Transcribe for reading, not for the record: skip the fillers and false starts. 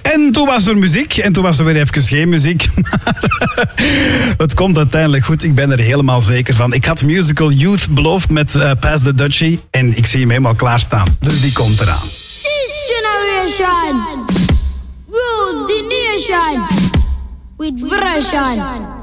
En toen was er muziek. En toen was er weer even geen muziek. Maar het komt uiteindelijk goed. Ik ben er helemaal zeker van. Ik had Musical Youth beloofd met Pass the Dutchie. En ik zie hem helemaal klaarstaan. Dus die komt eraan. This generation rules the nation with version.